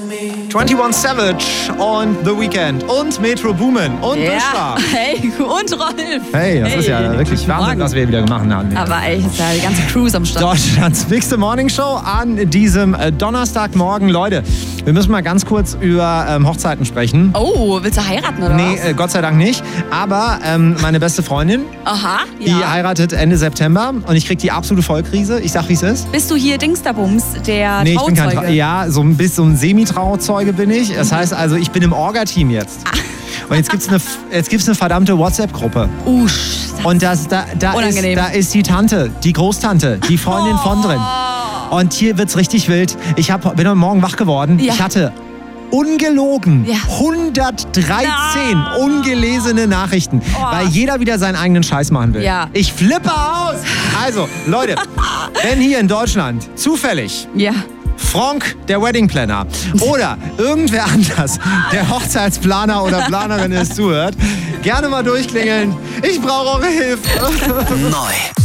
21 Savage und The Weeknd und Metro Boomin und Bushra. Hey, und Rolf. Hey, das ist ja wirklich Wahnsinn, was wir wieder gemacht haben. Aber ey, ist ja die ganze Cruise am Start. Deutschlands bigste Morningshow an diesem Donnerstagmorgen. Leute, wir müssen mal ganz kurz über Hochzeiten sprechen. Oh, willst du heiraten oder was? Nee, Gott sei Dank nicht. Aber meine beste Freundin, Aha, die heiratet Ende September und ich krieg die absolute Vollkrise. Ich sag, wie es ist. Bist du hier Dingsterbums, der Nee, ich bin Trauzeuge? kein so ein bisschen so ein Semi-Trauzeuge bin ich. Das heißt also, ich bin im Orga-Team jetzt. Und jetzt gibt's eine verdammte WhatsApp-Gruppe. Und da ist die Tante, die Großtante, die Freundin von drin. Und hier wird's richtig wild. Ich bin heute Morgen wach geworden. Ja. Ich hatte ungelogen 113 ungelesene Nachrichten, weil jeder wieder seinen eigenen Scheiß machen will. Ja. Ich flippe aus. Also, Leute, wenn hier in Deutschland zufällig Frank, der Wedding Planner, oder irgendwer anders, der Hochzeitsplaner oder Planerin ist, zuhört, gerne mal durchklingeln. Ich brauche eure Hilfe. Neu.